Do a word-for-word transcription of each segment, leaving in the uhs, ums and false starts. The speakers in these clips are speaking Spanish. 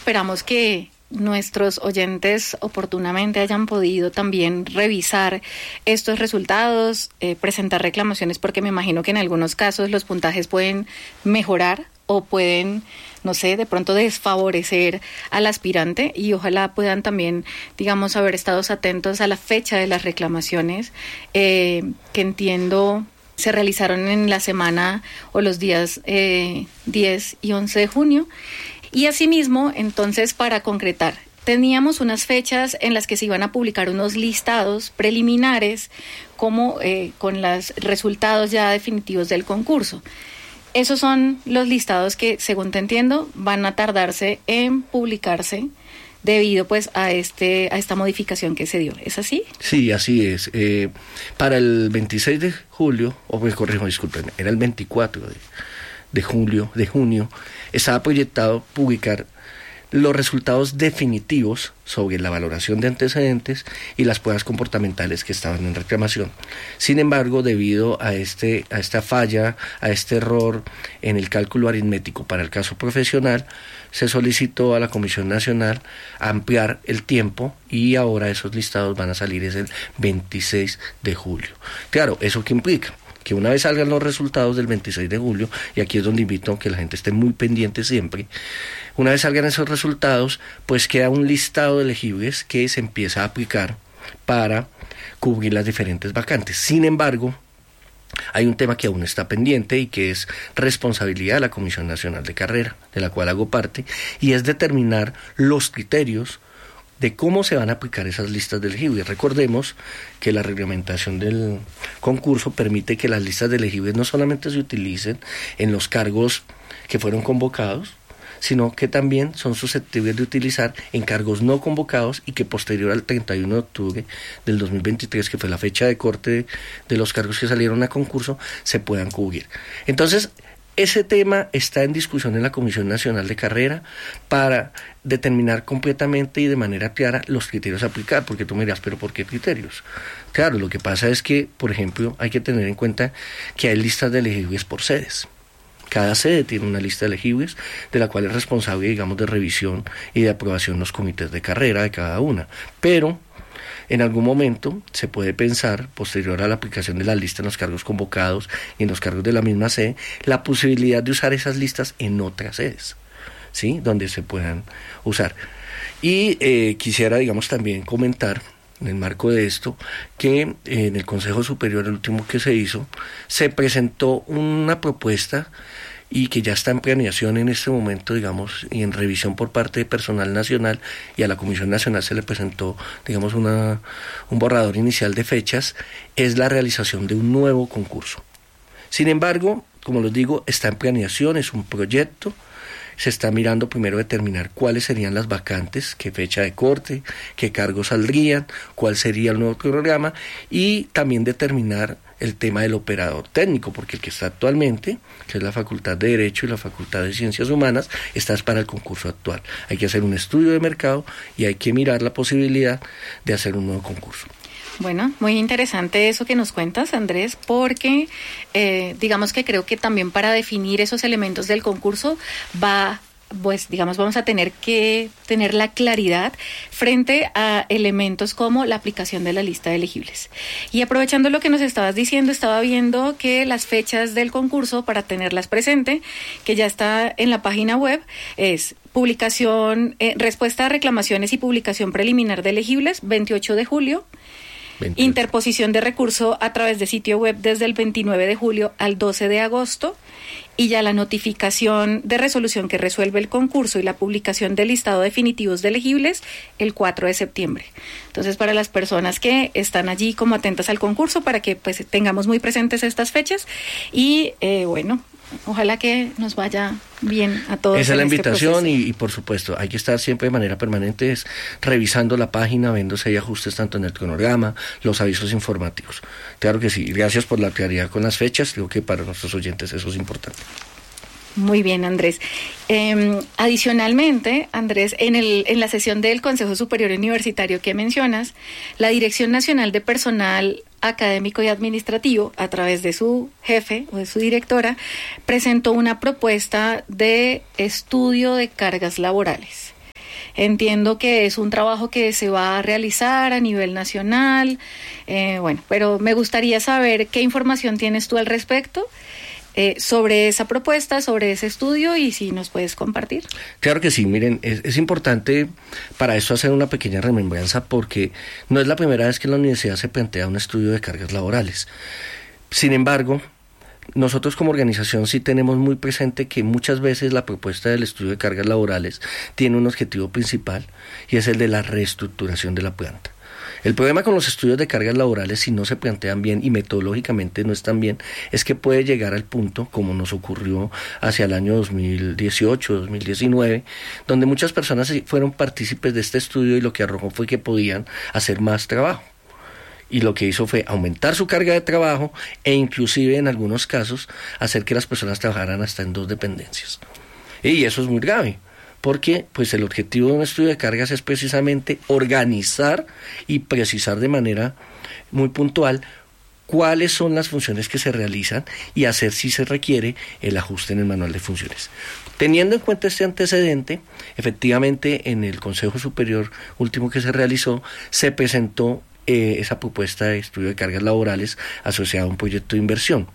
esperamos que nuestros oyentes oportunamente hayan podido también revisar estos resultados, eh, presentar reclamaciones, porque me imagino que en algunos casos los puntajes pueden mejorar o pueden, no sé, de pronto desfavorecer al aspirante, y ojalá puedan también, digamos, haber estado atentos a la fecha de las reclamaciones, eh, que entiendo se realizaron en la semana o los días eh, diez y once de junio. Y asimismo, entonces, para concretar, teníamos unas fechas en las que se iban a publicar unos listados preliminares como eh, con los resultados ya definitivos del concurso. Esos son los listados que, según te entiendo, van a tardarse en publicarse debido pues a este a esta modificación que se dio. ¿Es así? Sí, así es. Eh, para el veintiséis de julio, o me corrijo, disculpen, era el veinticuatro de, de julio, de junio, estaba proyectado publicar los resultados definitivos sobre la valoración de antecedentes y las pruebas comportamentales que estaban en reclamación. Sin embargo, debido a este a esta falla, a este error en el cálculo aritmético para el caso profesional, se solicitó a la Comisión Nacional ampliar el tiempo y ahora esos listados van a salir es el veintiséis de julio. Claro, ¿eso qué implica? Que una vez salgan los resultados del veintiséis de julio, y aquí es donde invito a que la gente esté muy pendiente siempre, una vez salgan esos resultados, pues queda un listado de elegibles que se empieza a aplicar para cubrir las diferentes vacantes. Sin embargo, hay un tema que aún está pendiente y que es responsabilidad de la Comisión Nacional de Carrera, de la cual hago parte, y es determinar los criterios de cómo se van a aplicar esas listas de elegibles. Recordemos que la reglamentación del concurso permite que las listas de elegibles no solamente se utilicen en los cargos que fueron convocados, sino que también son susceptibles de utilizar en cargos no convocados y que posterior al treinta y uno de octubre del dos mil veintitrés, que fue la fecha de corte de, de los cargos que salieron a concurso, se puedan cubrir. Entonces, ese tema está en discusión en la Comisión Nacional de Carrera para determinar completamente y de manera clara los criterios a aplicar, porque tú me dirás, ¿pero por qué criterios? Claro, lo que pasa es que, por ejemplo, hay que tener en cuenta que hay listas de elegibles por sedes. Cada sede tiene una lista de elegibles de la cual es responsable, digamos, de revisión y de aprobación los comités de carrera de cada una. Pero en algún momento se puede pensar, posterior a la aplicación de la lista en los cargos convocados y en los cargos de la misma sede, la posibilidad de usar esas listas en otras sedes, ¿sí?, donde se puedan usar. Y eh, quisiera, digamos, también comentar, en el marco de esto, que eh, en el Consejo Superior, el último que se hizo, se presentó una propuesta y que ya está en planeación en este momento, digamos, y en revisión por parte de personal nacional, y a la Comisión Nacional se le presentó, digamos, una, un borrador inicial de fechas, es la realización de un nuevo concurso. Sin embargo, como les digo, está en planeación, es un proyecto. Se está mirando primero determinar cuáles serían las vacantes, qué fecha de corte, qué cargos saldrían, cuál sería el nuevo programa, y también determinar el tema del operador técnico, porque el que está actualmente, que es la Facultad de Derecho y la Facultad de Ciencias Humanas, está para el concurso actual. Hay que hacer un estudio de mercado y hay que mirar la posibilidad de hacer un nuevo concurso. Bueno, muy interesante eso que nos cuentas, Andrés, porque eh, digamos que creo que también para definir esos elementos del concurso va, pues digamos, vamos a tener que tener la claridad frente a elementos como la aplicación de la lista de elegibles. Y aprovechando lo que nos estabas diciendo, estaba viendo que las fechas del concurso, para tenerlas presente, que ya está en la página web, es publicación, eh, respuesta a reclamaciones y publicación preliminar de elegibles, veintiocho de julio, veintiocho. Interposición de recurso a través de sitio web desde el veintinueve de julio al doce de agosto, y ya la notificación de resolución que resuelve el concurso y la publicación del listado definitivos de elegibles el cuatro de septiembre. Entonces, para las personas que están allí como atentas al concurso, para que pues tengamos muy presentes estas fechas, y eh, bueno, ojalá que nos vaya bien a todos. Esa es la este invitación y, y por supuesto hay que estar siempre de manera permanente es, revisando la página, viendo si hay ajustes tanto en el cronograma, los avisos informativos. Claro que sí, gracias por la claridad con las fechas, creo que para nuestros oyentes eso es importante. Muy bien, Andrés. Eh, adicionalmente, Andrés, en, el, en la sesión del Consejo Superior Universitario que mencionas, la Dirección Nacional de Personal Académico y Administrativo, a través de su jefe o de su directora, presentó una propuesta de estudio de cargas laborales. Entiendo que es un trabajo que se va a realizar a nivel nacional, eh, bueno, pero me gustaría saber qué información tienes tú al respecto. Eh, sobre esa propuesta, sobre ese estudio, y si nos puedes compartir. Claro que sí, miren, es, es importante para esto hacer una pequeña remembranza, porque no es la primera vez que en la universidad se plantea un estudio de cargas laborales. Sin embargo, nosotros como organización sí tenemos muy presente que muchas veces la propuesta del estudio de cargas laborales tiene un objetivo principal, y es el de la reestructuración de la planta. El problema con los estudios de cargas laborales, si no se plantean bien y metodológicamente no están bien, es que puede llegar al punto, como nos ocurrió hacia el año dos mil dieciocho, dos mil diecinueve, donde muchas personas fueron partícipes de este estudio y lo que arrojó fue que podían hacer más trabajo. Y lo que hizo fue aumentar su carga de trabajo e inclusive en algunos casos hacer que las personas trabajaran hasta en dos dependencias. Y eso es muy grave, porque pues el objetivo de un estudio de cargas es precisamente organizar y precisar de manera muy puntual cuáles son las funciones que se realizan y hacer, si se requiere, el ajuste en el manual de funciones. Teniendo en cuenta este antecedente, efectivamente en el Consejo Superior último que se realizó, se presentó eh, esa propuesta de estudio de cargas laborales asociada a un proyecto de inversión.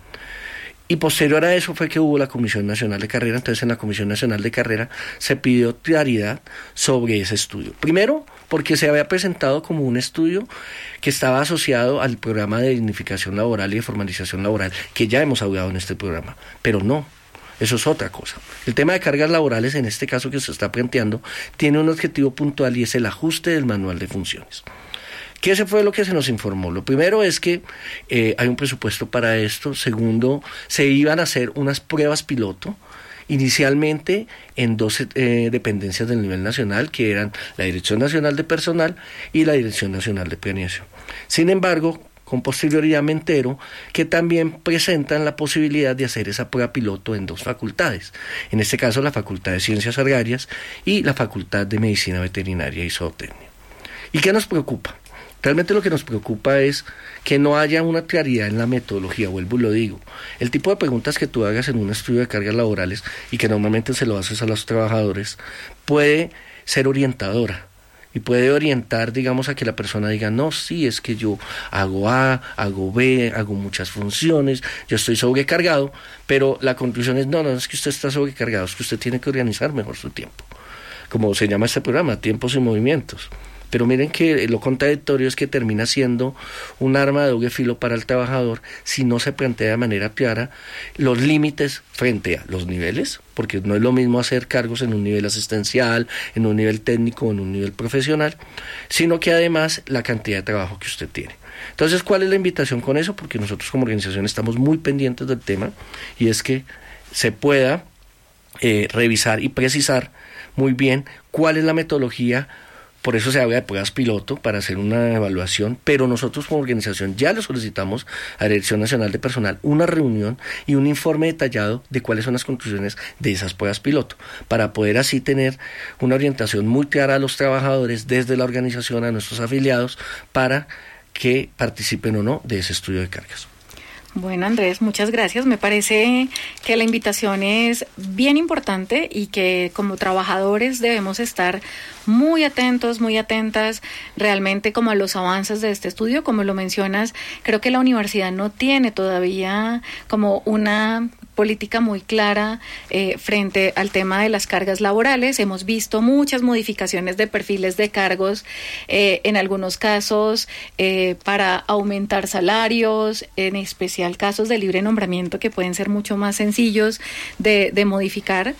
Y posterior a eso fue que hubo la Comisión Nacional de Carrera. Entonces en la Comisión Nacional de Carrera se pidió claridad sobre ese estudio. Primero, porque se había presentado como un estudio que estaba asociado al programa de dignificación laboral y de formalización laboral, que ya hemos hablado en este programa, pero no. Eso es otra cosa. El tema de cargas laborales, en este caso que se está planteando, tiene un objetivo puntual y es el ajuste del manual de funciones. ¿Qué se fue lo que se nos informó? Lo primero es que eh, hay un presupuesto para esto. Segundo, se iban a hacer unas pruebas piloto, inicialmente en dos eh, dependencias del nivel nacional, que eran la Dirección Nacional de Personal y la Dirección Nacional de Planeación. Sin embargo, con posterioridad me entero que también presentan la posibilidad de hacer esa prueba piloto en dos facultades, en este caso la Facultad de Ciencias Agrarias y la Facultad de Medicina Veterinaria y Zootecnia. ¿Y qué nos preocupa? Realmente lo que nos preocupa es que no haya una claridad en la metodología, vuelvo y lo digo. El tipo de preguntas que tú hagas en un estudio de cargas laborales y que normalmente se lo haces a los trabajadores puede ser orientadora y puede orientar, digamos, a que la persona diga, no, sí, es que yo hago A, hago B, hago muchas funciones, yo estoy sobrecargado, pero la conclusión es, no, no es que usted está sobrecargado, es que usted tiene que organizar mejor su tiempo. Como se llama este programa, tiempos y movimientos. Pero miren que lo contradictorio es que termina siendo un arma de doble filo para el trabajador si no se plantea de manera clara los límites frente a los niveles, porque no es lo mismo hacer cargos en un nivel asistencial, en un nivel técnico o en un nivel profesional, sino que además la cantidad de trabajo que usted tiene. Entonces, ¿cuál es la invitación con eso? Porque nosotros como organización estamos muy pendientes del tema, y es que se pueda eh, revisar y precisar muy bien cuál es la metodología. Por eso se habla de pruebas piloto para hacer una evaluación, pero nosotros como organización ya le solicitamos a la Dirección Nacional de Personal una reunión y un informe detallado de cuáles son las conclusiones de esas pruebas piloto, para poder así tener una orientación muy clara a los trabajadores desde la organización, a nuestros afiliados, para que participen o no de ese estudio de cargas. Bueno, Andrés, muchas gracias. Me parece que la invitación es bien importante y que como trabajadores debemos estar muy atentos, muy atentas realmente como a los avances de este estudio. Como lo mencionas, creo que la universidad no tiene todavía como una política muy clara eh, frente al tema de las cargas laborales. Hemos visto muchas modificaciones de perfiles de cargos, eh, en algunos casos eh, para aumentar salarios, en especial casos de libre nombramiento que pueden ser mucho más sencillos de, de modificar.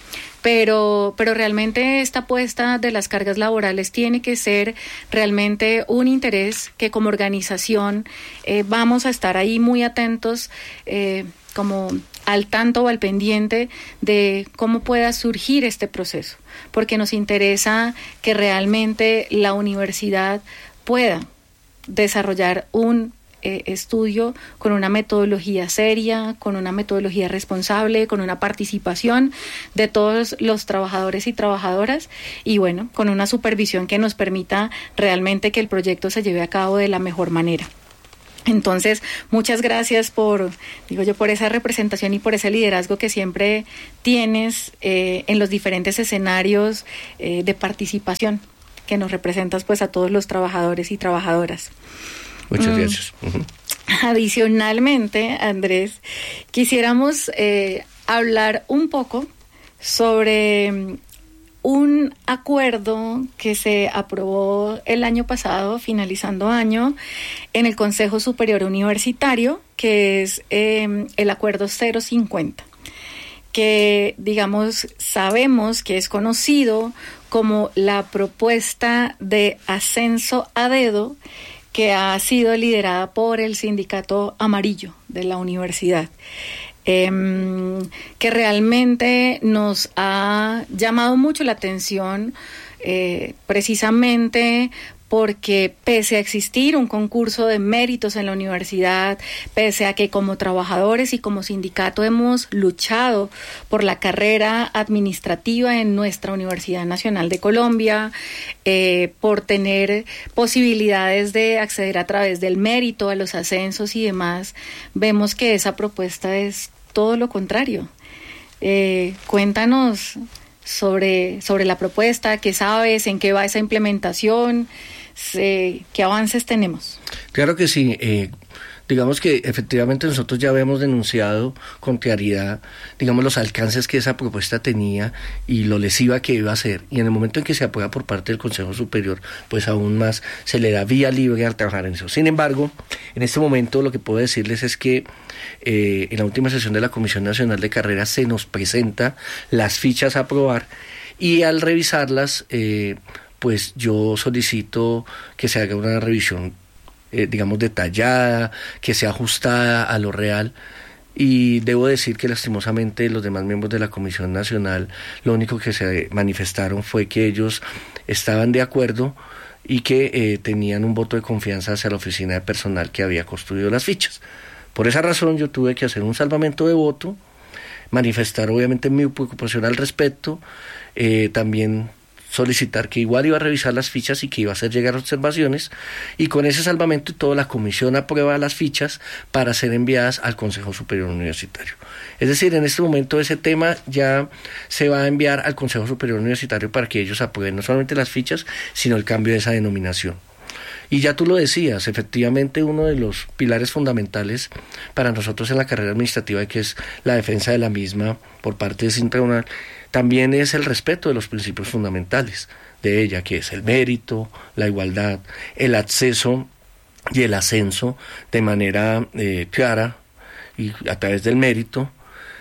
Pero, pero realmente esta apuesta de las cargas laborales tiene que ser realmente un interés que como organización eh, vamos a estar ahí muy atentos, eh, como al tanto o al pendiente de cómo pueda surgir este proceso, porque nos interesa que realmente la universidad pueda desarrollar un Eh, estudio con una metodología seria, con una metodología responsable, con una participación de todos los trabajadores y trabajadoras, y bueno, con una supervisión que nos permita realmente que el proyecto se lleve a cabo de la mejor manera. Entonces, muchas gracias por, digo yo, por esa representación y por ese liderazgo que siempre tienes eh, en los diferentes escenarios eh, de participación que nos representas pues a todos los trabajadores y trabajadoras. Muchas mm. gracias. Uh-huh. Adicionalmente, Andrés, quisiéramos eh, hablar un poco sobre un acuerdo que se aprobó el año pasado, finalizando año, en el Consejo Superior Universitario, que es eh, el Acuerdo cero cincuenta, que, digamos, sabemos que es conocido como la propuesta de ascenso a dedo que ha sido liderada por el Sindicato Amarillo de la universidad. Eh, que realmente nos ha llamado mucho la atención eh, precisamente porque pese a existir un concurso de méritos en la universidad, pese a que como trabajadores y como sindicato hemos luchado por la carrera administrativa en nuestra Universidad Nacional de Colombia, eh, por tener posibilidades de acceder a través del mérito a los ascensos y demás, vemos que esa propuesta es todo lo contrario. Eh, cuéntanos sobre, sobre la propuesta, qué sabes, en qué va esa implementación, sé, qué avances tenemos. Claro que sí. Eh, digamos que efectivamente nosotros ya habíamos denunciado con claridad, digamos, los alcances que esa propuesta tenía y lo lesiva que iba a ser. Y en el momento en que se aprueba por parte del Consejo Superior, pues aún más se le da vía libre al trabajar en eso. Sin embargo, en este momento lo que puedo decirles es que eh, en la última sesión de la Comisión Nacional de Carreras se nos presenta las fichas a aprobar y al revisarlas, eh, pues yo solicito que se haga una revisión Eh, digamos detallada, que sea ajustada a lo real, y debo decir que lastimosamente los demás miembros de la Comisión Nacional lo único que se manifestaron fue que ellos estaban de acuerdo y que eh, tenían un voto de confianza hacia la oficina de personal que había construido las fichas. Por esa razón yo tuve que hacer un salvamento de voto, manifestar obviamente mi preocupación al respecto, eh, también solicitar que igual iba a revisar las fichas y que iba a hacer llegar observaciones, y con ese salvamento y todo la comisión aprueba las fichas para ser enviadas al Consejo Superior Universitario. Es decir, en este momento ese tema ya se va a enviar al Consejo Superior Universitario para que ellos aprueben no solamente las fichas, sino el cambio de esa denominación. Y ya tú lo decías, efectivamente uno de los pilares fundamentales para nosotros en la carrera administrativa, que es la defensa de la misma por parte de Sintribunal, también es el respeto de los principios fundamentales de ella, que es el mérito, la igualdad, el acceso y el ascenso de manera eh, clara y a través del mérito.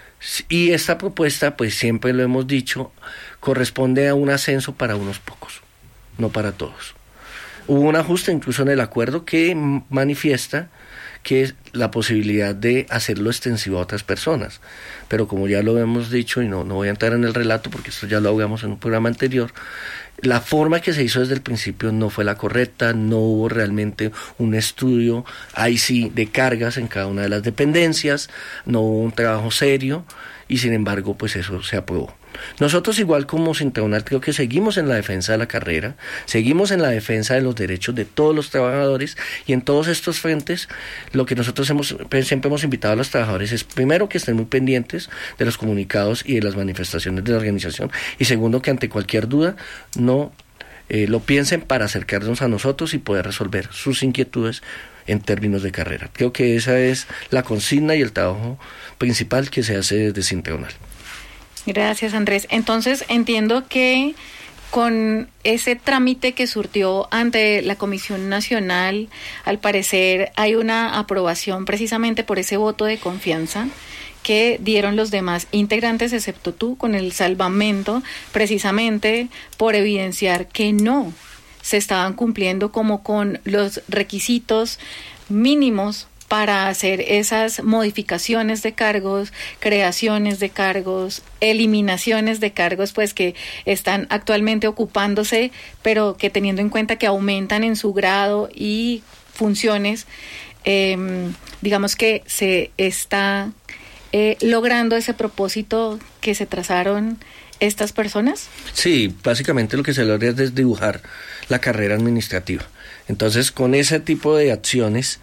Y esta propuesta, pues siempre lo hemos dicho, corresponde a un ascenso para unos pocos, no para todos. Hubo un ajuste incluso en el acuerdo que manifiesta que es la posibilidad de hacerlo extensivo a otras personas, pero como ya lo hemos dicho, y no, no voy a entrar en el relato porque esto ya lo hablamos en un programa anterior, la forma que se hizo desde el principio no fue la correcta, no hubo realmente un estudio, ahí sí, de cargas en cada una de las dependencias, no hubo un trabajo serio, y sin embargo pues eso se aprobó. Nosotros, igual como Sintribunal, creo que seguimos en la defensa de la carrera, seguimos en la defensa de los derechos de todos los trabajadores, y en todos estos frentes lo que nosotros hemos siempre hemos invitado a los trabajadores es, primero, que estén muy pendientes de los comunicados y de las manifestaciones de la organización, y segundo, que ante cualquier duda no eh, lo piensen para acercarnos a nosotros y poder resolver sus inquietudes en términos de carrera. Creo que esa es la consigna y el trabajo principal que se hace desde Sintribunal. Gracias, Andrés. Entonces entiendo que con ese trámite que surtió ante la Comisión Nacional, al parecer hay una aprobación precisamente por ese voto de confianza que dieron los demás integrantes, excepto tú, con el salvamento, precisamente por evidenciar que no se estaban cumpliendo como con los requisitos mínimos para hacer esas modificaciones de cargos, creaciones de cargos, eliminaciones de cargos, pues que están actualmente ocupándose, pero que teniendo en cuenta que aumentan en su grado y funciones, eh, digamos que se está eh, logrando ese propósito que se trazaron estas personas. Sí, básicamente lo que se logra es desdibujar la carrera administrativa. Entonces, con ese tipo de acciones,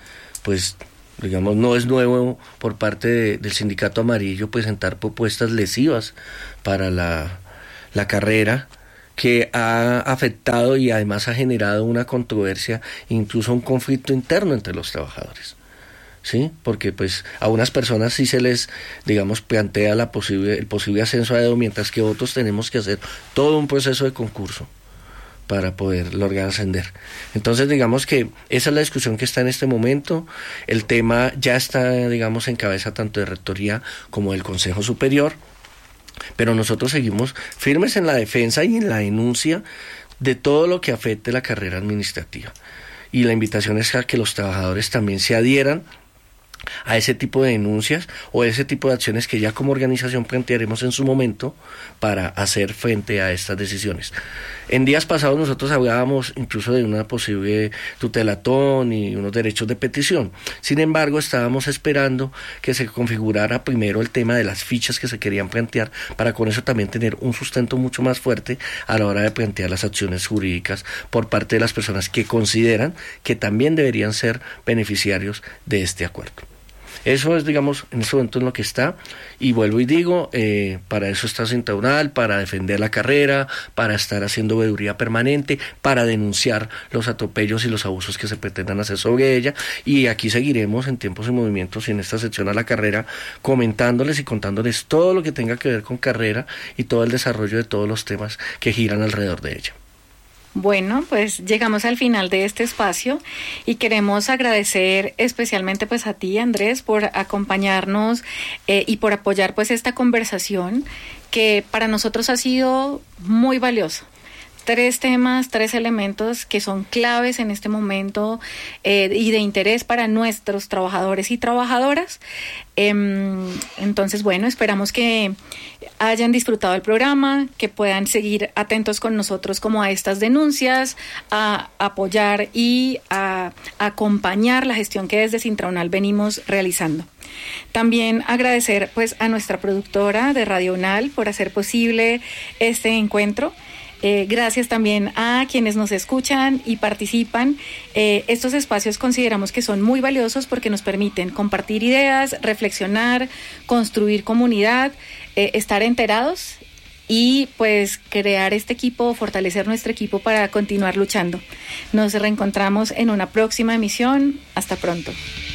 pues digamos no es nuevo por parte de, del Sindicato Amarillo presentar propuestas lesivas para la, la carrera, que ha afectado y además ha generado una controversia, incluso un conflicto interno entre los trabajadores. ¿Sí? Porque pues a unas personas sí se les, digamos, plantea la posible, el posible ascenso a dedo, mientras que otros tenemos que hacer todo un proceso de concurso para poder lograr ascender. Entonces digamos que esa es la discusión que está en este momento. El tema ya está, digamos, en cabeza tanto de Rectoría como del Consejo Superior, pero nosotros seguimos firmes en la defensa y en la denuncia de todo lo que afecte la carrera administrativa. Y la invitación es a que los trabajadores también se adhieran a ese tipo de denuncias o ese tipo de acciones que ya como organización plantearemos en su momento para hacer frente a estas decisiones. En días pasados nosotros hablábamos incluso de una posible tutelatón y unos derechos de petición. Sin embargo, estábamos esperando que se configurara primero el tema de las fichas que se querían plantear, para con eso también tener un sustento mucho más fuerte a la hora de plantear las acciones jurídicas por parte de las personas que consideran que también deberían ser beneficiarios de este acuerdo. Eso es, digamos, en este momento en lo que está, y vuelvo y digo, eh, para eso está Cintaunal, para defender la carrera, para estar haciendo veeduría permanente, para denunciar los atropellos y los abusos que se pretendan hacer sobre ella, y aquí seguiremos en Tiempos y Movimientos y en esta sección a la carrera, comentándoles y contándoles todo lo que tenga que ver con carrera y todo el desarrollo de todos los temas que giran alrededor de ella. Bueno, pues llegamos al final de este espacio y queremos agradecer especialmente pues a ti, Andrés, por acompañarnos eh, y por apoyar pues esta conversación que para nosotros ha sido muy valiosa. Tres temas, tres elementos que son claves en este momento eh, y de interés para nuestros trabajadores y trabajadoras. Eh, entonces, bueno, esperamos que hayan disfrutado el programa, que puedan seguir atentos con nosotros como a estas denuncias, a apoyar y a, a acompañar la gestión que desde Cintraunal venimos realizando. También agradecer pues a nuestra productora de Radio Unal por hacer posible este encuentro. Eh, gracias también a quienes nos escuchan y participan. Eh, estos espacios consideramos que son muy valiosos porque nos permiten compartir ideas, reflexionar, construir comunidad, eh, estar enterados y pues crear este equipo, fortalecer nuestro equipo para continuar luchando. Nos reencontramos en una próxima emisión. Hasta pronto.